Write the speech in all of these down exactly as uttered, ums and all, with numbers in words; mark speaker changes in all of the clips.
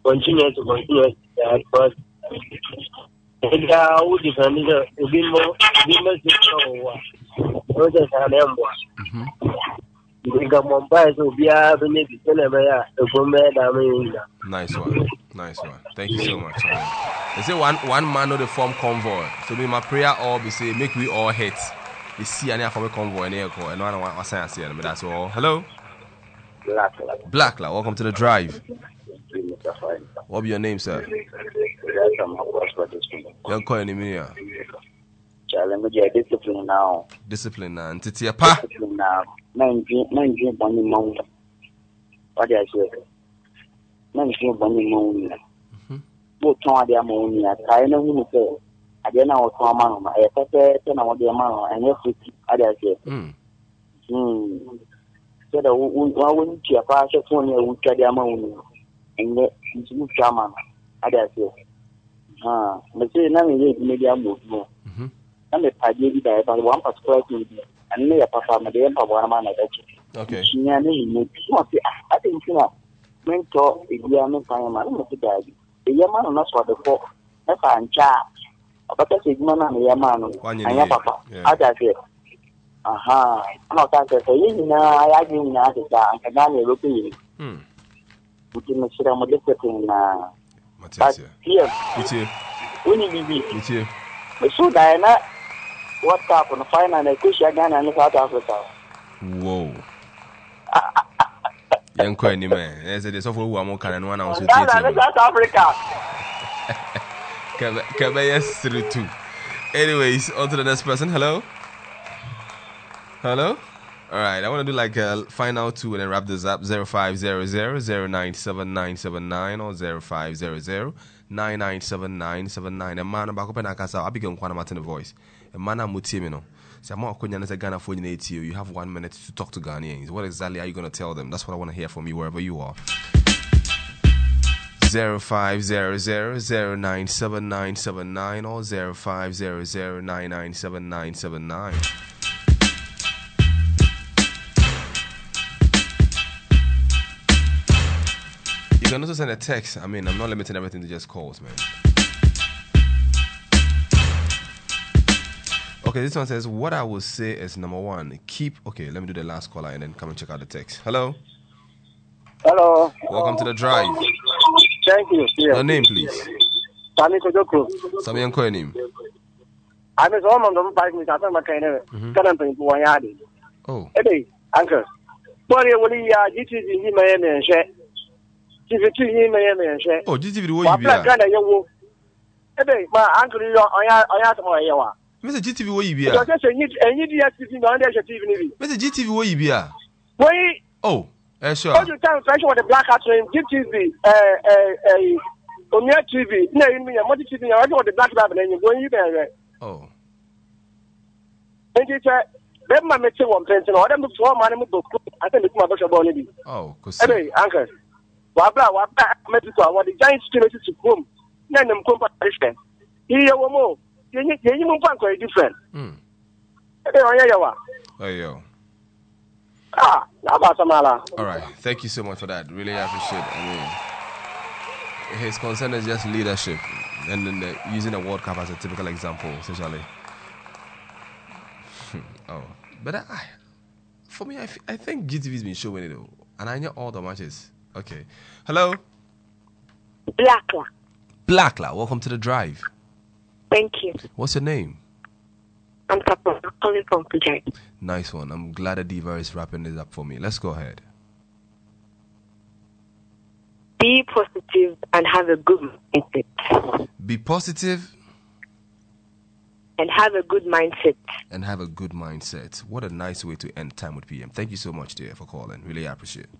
Speaker 1: continue to continue that because they are all different. A bit more, a bit more. What is her name? We got Mumbai, so we are the Navy.
Speaker 2: Nice one, nice one. Thank you so much. They say one one man of the form convoy. So me my prayer all be say make we all hit. You see any from a convoy and air call and no one want to say but that's all. Hello.
Speaker 1: Blackla.
Speaker 2: Blackla, welcome to the drive. What be your name, sir? You're calling me here.
Speaker 1: Challenge discipline now.
Speaker 2: Discipline now. And Titia Pa.
Speaker 1: Discipline now. nineteen, nineteen, one month. What do I say? nineteen, one month. Both on the ammonia. I know who say. I don't know what man. I thought I know the man. And yes, I dare say. Hmm. Hmm. So the one you are passing for you, we carry a moon. And yet, it's a shaman. I dare say. Ah, but say, now we maybe a move more. And the idea that I want to spread to you. And me a papa, my dear papa, man, I bet you.
Speaker 2: Okay.
Speaker 1: She and me, I think you know, mentor, if you are not time, I'm not to die. The young man not for the four. That's a child. But that's a man and a young man. And your papa. I just say, aha, I'm not going to say, you know, I agree with that. I'm going to look at you. Hmm. We can sit on the discipline. But here,
Speaker 2: it's you.
Speaker 1: We need to
Speaker 2: it's you.
Speaker 1: So, Diana. What happened? Finally, I push again and South Africa.
Speaker 2: Whoa. Young Quenny man. There's a software who are more kind one ounce.
Speaker 1: South Africa.
Speaker 2: Yes, three two. Anyways, on to the next person. Hello. Hello. All right. I want to do like a final two and then wrap this up. Zero five zero zero zero nine seven nine seven nine or zero five zero zero nine nine seven nine seven nine. A man back up and I can say I begin Kwana Martin voice. A man I'm with him, say I'm not going to Ghana phone in you. You have one minute to talk to Ghanaians. What exactly are you going to tell them? That's what I want to hear from you wherever you are. Zero five zero zero zero nine seven nine seven nine or zero five zero zero nine nine seven nine seven nine. You can also send a text. I mean, I'm not limiting everything to just calls, man. Okay, this one says, what I would say is number one, keep... Okay, let me do the last caller and then come and check out the text. Hello?
Speaker 1: Hello.
Speaker 2: Welcome to the drive.
Speaker 1: Thank you. Yeah.
Speaker 2: Your name, please.
Speaker 1: Sami Kojoko.
Speaker 2: Sami and your name.
Speaker 1: I'm a woman of five minutes. I my kind of
Speaker 2: Oh.
Speaker 1: Hey, Uncle. What will you G T V in Miami and share? G T V in Miami and share.
Speaker 2: Oh, G T V, what you be?
Speaker 1: Hey, my uncle, I asked my yawa.
Speaker 2: Mister G T V, what you be?
Speaker 1: I just need any T V on the T V.
Speaker 2: Mister G T V, what you be?
Speaker 1: Wait.
Speaker 2: Oh, eh, sure.
Speaker 1: All you time trying with the black hat in G T V, uh, uh, uh, on your T V. No, you mean, what T V? I want the black rabbit and you're going you there.
Speaker 2: Oh.
Speaker 1: And you said, let my meeting one pension or them before my name book. I think it's my bishop only.
Speaker 2: Oh, because.
Speaker 1: Hey, Uncle. Wabla, wabla, medical, what the giant spirits to come. Then them competition. Here, one more. You need to different. Hmm. Hey,
Speaker 2: oh, yo.
Speaker 1: Ah,
Speaker 2: all right. Thank you so much for that. Really appreciate it. I mean, his concern is just leadership and then the, using the World Cup as a typical example, essentially. Oh, but I, for me, I, f- I think G T V's been showing it though, and I know all the matches. Okay. Hello?
Speaker 3: Blackla.
Speaker 2: Blackla, welcome to the drive.
Speaker 3: Thank you.
Speaker 2: What's your name?
Speaker 3: I'm Papa, calling from Pujai.
Speaker 2: Nice one. I'm glad that Diva is wrapping this up for me. Let's go ahead.
Speaker 3: Be positive and have a good mindset.
Speaker 2: Be positive.
Speaker 3: And have a good mindset.
Speaker 2: And have a good mindset. What a nice way to end Time with P M. Thank you so much, dear, for calling. Really appreciate it.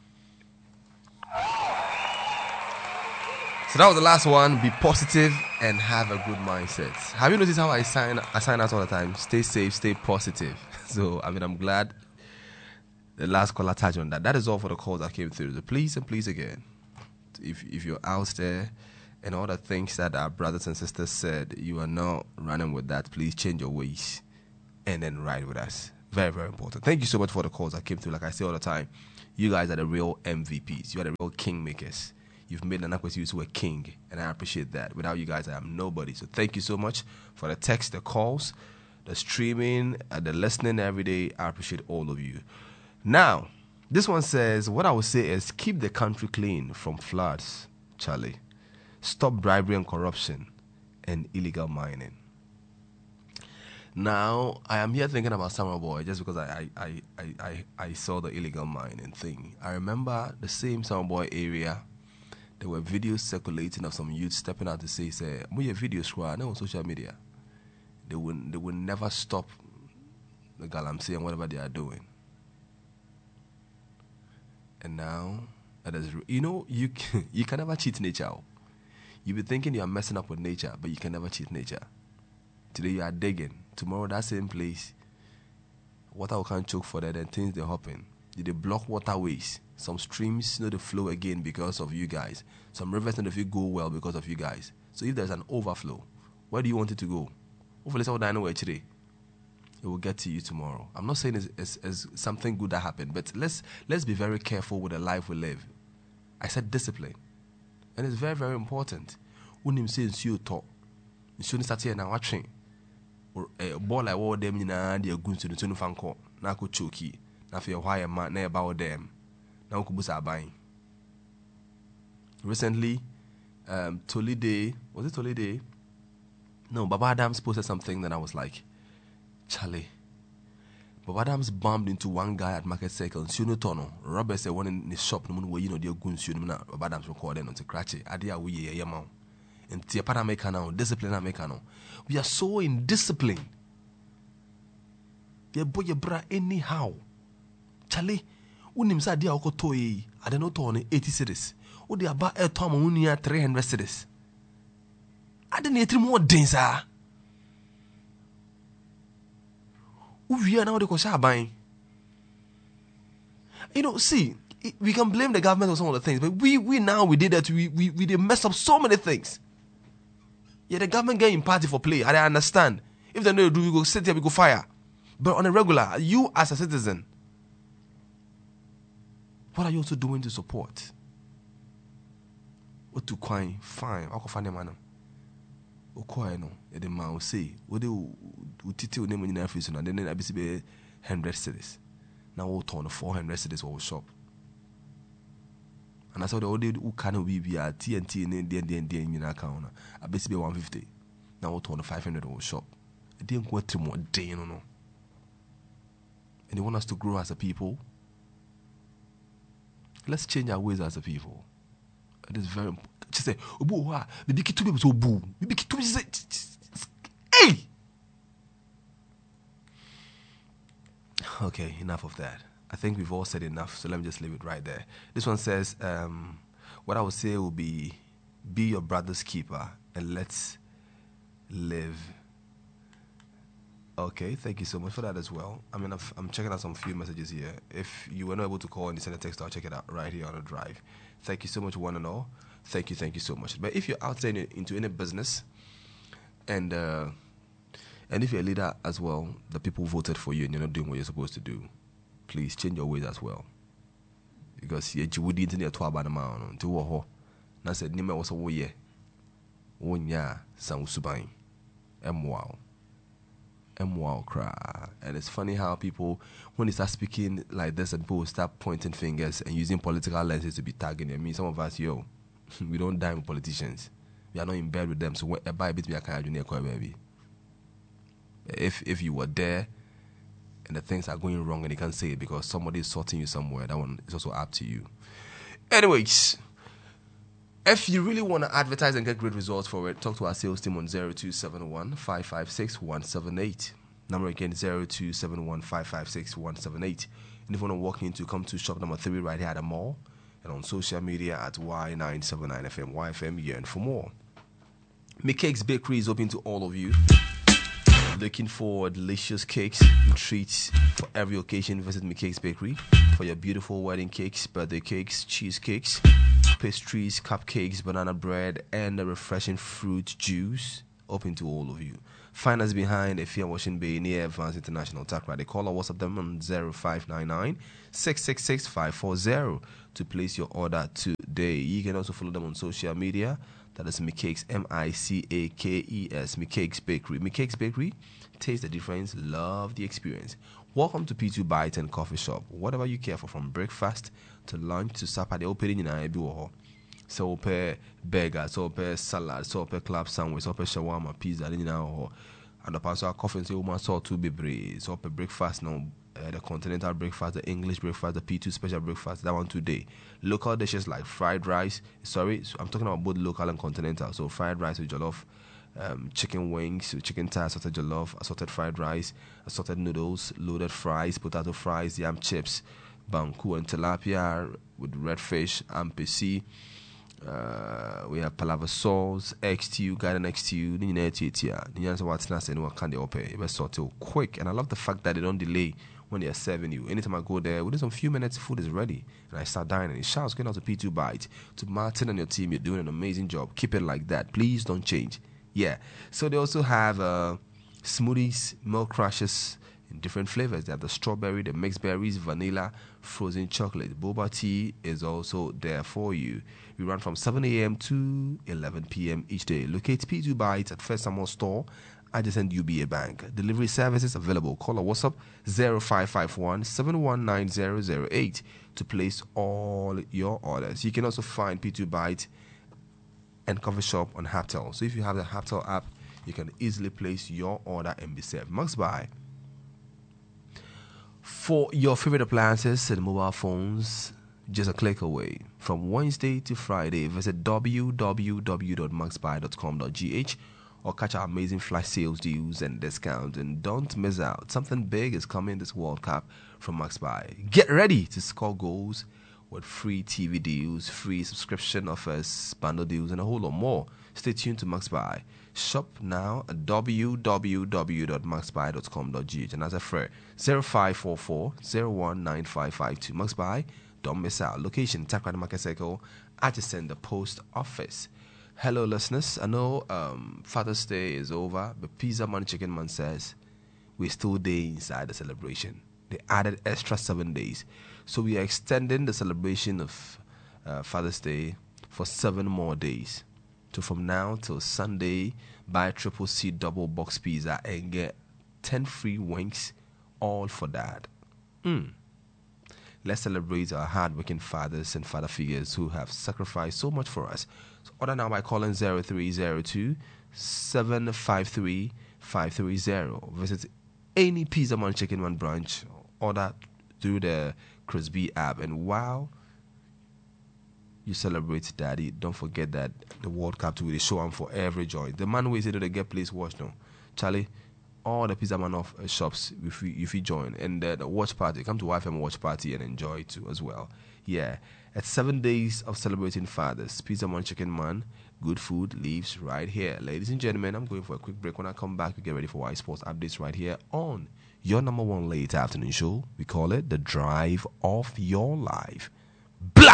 Speaker 2: So that was the last one. Be positive and have a good mindset. Have you noticed how I sign I sign out all the time? Stay safe, stay positive. So, I mean, I'm glad the last caller touched on that. That is all for the calls that came through. So please and please again, if if you're out there and all the things that our brothers and sisters said, you are not running with that, please change your ways and then ride with us. Very, very important. Thank you so much for the calls that came through. Like I say all the time, you guys are the real M V Ps. You are the real kingmakers. You've made Nana Kwesi Usu a king, and I appreciate that. Without you guys, I am nobody. So thank you so much for the text, the calls, the streaming, and the listening every day. I appreciate all of you. Now, this one says, what I would say is keep the country clean from floods, Charlie. Stop bribery and corruption and illegal mining. Now, I am here thinking about Summer Boy just because I, I, I, I, I saw the illegal mining thing. I remember the same Summer Boy area. There were videos circulating of some youth stepping out to say, say, "Muye video squad, on social media. They will, they will never stop the galamsey and whatever they are doing." And now, that is, you know, you can, you can never cheat nature. You be thinking you are messing up with nature, but you can never cheat nature. Today you are digging. Tomorrow that same place, water will can't choke for that, and things they happen. They block waterways. Some streams you know they flow again because of you guys. Some rivers know they go well because of you guys. So if there's an overflow, where do you want it to go? Hopefully, someone I know where today. It will get to you tomorrow. I'm not saying it's, it's, it's something good that happened, but let's let's be very careful with the life we live. I said discipline, and it's very very important. When you say you talk, you shouldn't start here now watching. Or a ball like what them in a dear goons to the tune fan court. Now could choky. Now for why a man near about them. Now could boost our buying. Recently, um, Tolide, was it Tolide? No, Baba Adams posted something that I was like, Charlie. Baba Adams bumped into one guy at Market Circle. Suno Tono. Robert said one in the shop. No one where you know the goons. You know, Baba Adams recording on the cratchy. Adia we ye yamau. And Tiapana Mekano, discipline Mekano. We are so indisciplined. We are boy bra anyhow. Charlie, when him said, Dia Okotoy, I don't know, Tony, eighty cities. What they about a Tom Unia, three hundred cities. I didn't need more dancer. We are now the Kosha buying. You know, see, we can blame the government on some of the things, but we, we now, we did that, we, we, we did mess up so many things. Yeah, the government getting party for play. I understand. If they know do, we go sit here, we go fire. But on a regular, you as a citizen, what are you also doing to support? What to coin? Fine. I'll find a man. O coin no. The man will say, "What do you tell them in the and then I be hundred cities. Now we'll turn four hundred cities or shop." And I saw the old who can be via T N T and then then then in account. I basically one fifty. Now we'll turn five hundred or shop. It didn't go through more day, you know. And they want us to grow as a people. Let's change our ways as a people. It is very important. Just say, "Obu, maybe kitu be so boo. Maybe kitu be say, hey." Okay, enough of that. I think we've all said enough, so let me just leave it right there. This one says, um, what I would say will be, be your brother's keeper and let's live. Okay, thank you so much for that as well. I mean, I've, I'm checking out some few messages here. If you were not able to call and you send a text, I'll check it out right here on the drive. Thank you so much, one and all. Thank you, thank you so much. But if you're out there into any business, and uh, and if you're a leader as well, the people voted for you and you're not doing what you're supposed to do, please change your ways as well. Because you would eat in your twelve by the mountain to war. And I said, Nima was a way. One ya, some subain. M wow. M wow cry. And it's funny how people, when they start speaking like this, and people start pointing fingers and using political lenses to be tagging. I mean, some of us, yo, we don't die with politicians. We are not in bed with them. So, when a bit me, I can't do baby. If if you were there, and the things are going wrong and you can't say it because somebody is sorting you somewhere, that one is also up to you. Anyways, if you really want to advertise and get great results for it, talk to our sales team on zero two seven one, five five six, one seven eight. Number again, zero two seven one, five five six, one seven eight. And if you want to walk into, come to shop number three right here at the mall. And on social media at Y nine seven nine F M, Y F M, yearn for more. McCake's Bakery is open to all of you. Looking for delicious cakes and treats for every occasion, visit McCake's Bakery for your beautiful wedding cakes, birthday cakes, cheesecakes, pastries, cupcakes, banana bread, and a refreshing fruit juice. Open to all of you. Find us behind Efia Washing Bay near Advanced International Takra. They call or WhatsApp them on zero five nine nine, six six six, five four zero to place your order today. You can also follow them on social media. That is Micakes, M I C A K E S, Micakes Bakery. Micakes Bakery, taste the difference, love the experience. Welcome to P two Bite and Coffee Shop. Whatever you care for, from breakfast to lunch to supper, they're opening in Ibuho. So, per burger, so per salad, so per club sandwich, so per shawarma, pizza, and the pastor coffee, so woman saw two baby, so per breakfast now. Uh, the continental breakfast, the English breakfast, the P two special breakfast, that one today. Local dishes like fried rice. Sorry, so I'm talking about both local and continental. So fried rice with jollof, um, chicken wings, with chicken thigh, assorted jollof, assorted fried rice, assorted noodles, loaded fries, potato fries, yam chips, banku and tilapia with red fish, ampesi. Uh, we have palava sauce, egg stew, garden egg stew. Ni nyina etie etie. Ni nyina what's na say no can dey open. It was sort of quick, and I love the fact that they don't delay when they are serving you. Anytime I go there, within some few minutes, food is ready, and I start dining. It shouts going out to P two Bite. To Martin and your team, you're doing an amazing job. Keep it like that. Please don't change. Yeah. So they also have uh, smoothies, milk crushes in different flavors. They have the strawberry, the mixed berries, vanilla, frozen chocolate. Boba tea is also there for you. We run from seven a.m. to eleven p.m. each day. Locate P two Bites at First Samuel Store, adjacent U B A Bank. Delivery services available. Call or WhatsApp zero five five one, seven one nine zero zero eight to place all your orders. You can also find P two Bite and Coffee Shop on Haptel. So if you have the Haptel app, you can easily place your order and be served. Max Buy. For your favorite appliances and mobile phones, just a click away. From Wednesday to Friday, visit w w w dot max buy dot com dot g h or catch our amazing flash sales deals and discounts. And don't miss out. Something big is coming this World Cup from Max Buy. Get ready to score goals with free T V deals, free subscription offers, bundle deals, and a whole lot more. Stay tuned to Max Buy. Shop now at w w w dot max buy dot com dot g h and as a friend zero five four four, zero one nine five five two. Max Buy, don't miss out. Location Takrady Market Circle, adjacent the post office. Hello listeners, I know um, Father's Day is over, but Pizza Man Chicken Man says we're still there inside the celebration. They added extra seven days, so we are extending the celebration of uh, Father's Day for seven more days. So from now till Sunday, buy triple C double box pizza and get ten free wings, all for that. Mm. Let's celebrate our hard-working fathers and father figures who have sacrificed so much for us. So order now by calling zero three zero two, seven five three, five three zero. Visit any Pizza Man Chicken Man branch. Order through the Chris B app. And wow, you celebrate daddy, don't forget that the World Cup to really show him for every joy. The man who is able to get place watch now. Charlie, all the Pizza Man of uh, shops if you if you join, and uh, the watch party, come to Y F M watch party and enjoy too as well. Yeah, at seven days of celebrating fathers, Pizza Man Chicken Man, good food lives right here. Ladies and gentlemen, I'm going for a quick break. When I come back, we get ready for Y Sports updates right here on your number one late afternoon show. We call it the Drive of Your Life. Blah!